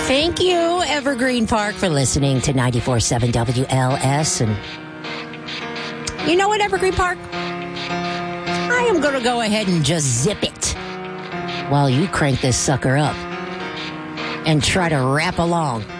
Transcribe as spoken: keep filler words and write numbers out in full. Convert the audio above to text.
Thank you, Evergreen Park, for listening to ninety-four point seven W L S. And you know what, Evergreen Park? I am going to go ahead and just zip it while you crank this sucker up and try to rap along.